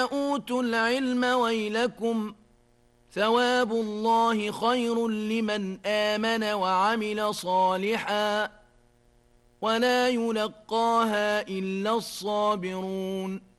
أوتوا العلم ويلكم ثواب الله خير لمن آمن وعمل صالحا ولا يلقاها إلا الصابرون